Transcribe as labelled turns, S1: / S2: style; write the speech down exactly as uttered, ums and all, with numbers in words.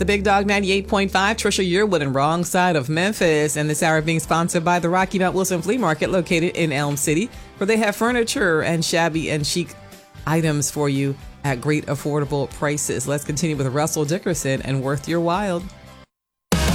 S1: The Big Dog ninety-eight point five, Trisha Yearwood and Wrong Side of Memphis. And this hour being sponsored by the Rocky Mount Wilson Flea Market located in Elm City, where they have furniture and shabby and chic items for you at great affordable prices. Let's continue with Russell Dickerson and Worth Your Wild.